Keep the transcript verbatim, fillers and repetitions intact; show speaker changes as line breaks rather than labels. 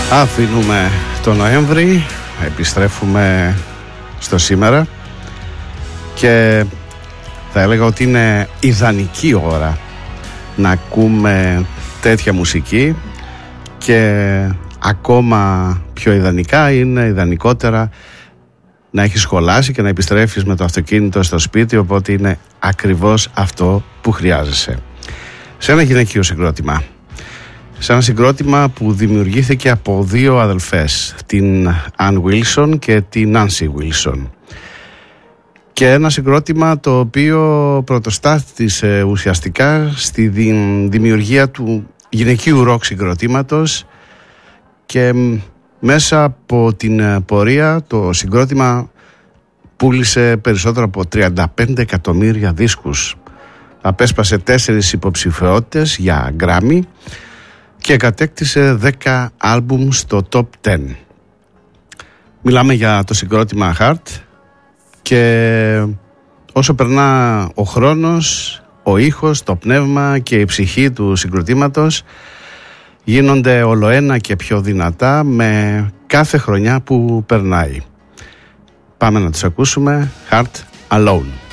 Αφήνουμε το Νοέμβρη, επιστρέφουμε στο σήμερα και θα έλεγα ότι είναι ιδανική ώρα να ακούμε τέτοια μουσική, και ακόμα πιο ιδανικά είναι ιδανικότερα να έχεις σχολάσει και να επιστρέφεις με το αυτοκίνητο στο σπίτι, οπότε είναι ακριβώς αυτό που χρειάζεσαι. Σε ένα γυναικείο συγκρότημα, σε ένα συγκρότημα που δημιουργήθηκε από δύο αδελφές, την Ann Wilson και την Nancy Wilson, και ένα συγκρότημα το οποίο πρωτοστάθησε ουσιαστικά στη δημιουργία του γυναικείου ροκ συγκροτήματος, και μέσα από την πορεία το συγκρότημα πούλησε περισσότερο από τριάντα πέντε εκατομμύρια δίσκους, απέσπασε τέσσερις υποψηφιότητες για Grammy και κατέκτησε δέκα άλμπουμ στο top δέκα. Μιλάμε για το συγκρότημα Heart, και όσο περνά ο χρόνος, ο ήχος, το πνεύμα και η ψυχή του συγκροτήματος γίνονται ολοένα και πιο δυνατά με κάθε χρονιά που περνάει. Πάμε να τους ακούσουμε. Heart Alone.